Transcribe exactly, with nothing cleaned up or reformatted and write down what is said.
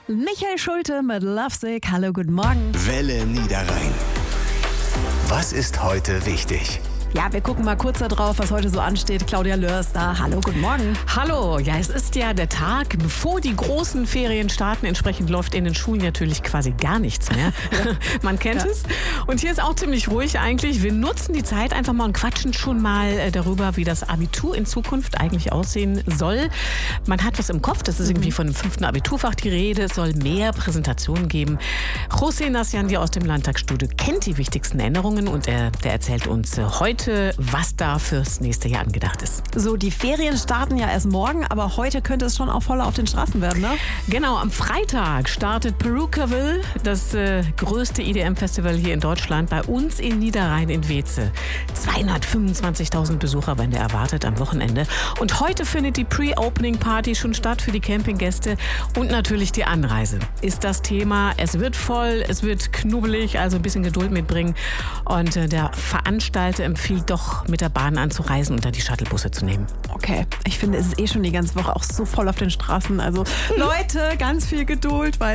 Michael Schulte mit Lovesick. Hallo, guten Morgen. Welle Niederrhein. Was ist heute wichtig? Ja, wir gucken mal kurz da drauf, was heute so ansteht. Claudia Löhr ist da. Hallo, guten Morgen. Hallo, ja, es ist ja der Tag, bevor die großen Ferien starten. Entsprechend läuft in den Schulen natürlich quasi gar nichts mehr. Man kennt ja. es. Und hier ist auch ziemlich ruhig eigentlich. Wir nutzen die Zeit einfach mal und quatschen schon mal darüber, wie das Abitur in Zukunft eigentlich aussehen soll. Man hat was im Kopf, das ist irgendwie von dem fünften Abiturfach die Rede. Es soll mehr Präsentationen geben. José Nasciandi aus dem Landtagsstudio kennt die wichtigsten Änderungen und er, der erzählt uns heute, was da fürs nächste Jahr angedacht ist. So, die Ferien starten ja erst morgen, aber heute könnte es schon auch voller auf den Straßen werden, ne? Genau, am Freitag startet Perukaville, das äh, größte E D M-Festival hier in Deutschland, bei uns in Niederrhein in Weeze. zweihundertfünfundzwanzigtausend Besucher werden erwartet am Wochenende. Und heute findet die Pre-Opening-Party schon statt für die Campinggäste und natürlich die Anreise. Ist das Thema. Es wird voll, es wird knubbelig, also ein bisschen Geduld mitbringen. Und äh, der Veranstalter empfiehlt doch mit der Bahn anzureisen und dann die Shuttlebusse zu nehmen. Okay, ich finde, es ist eh schon die ganze Woche auch so voll auf den Straßen. Also Leute, ganz viel Geduld, weil